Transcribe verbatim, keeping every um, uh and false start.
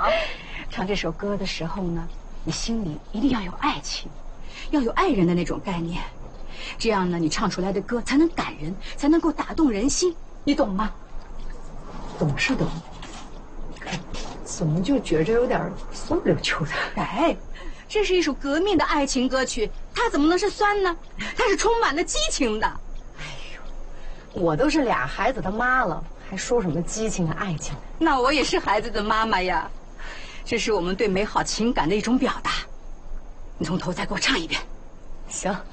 啊！唱这首歌的时候呢，你心里一定要有爱情，要有爱人的那种概念，这样呢，你唱出来的歌才能感人，才能够打动人心，你懂吗？ 懂是懂，怎么就觉着有点酸溜溜的？ 哎，这是一首革命的爱情歌曲，它怎么能是酸呢？它是充满了激情的。 哎呦，我都是俩孩子的妈了，还说什么激情的爱情？ 那我也是孩子的妈妈呀，这是我们对美好情感的一种表达。你从头再给我唱一遍。 行。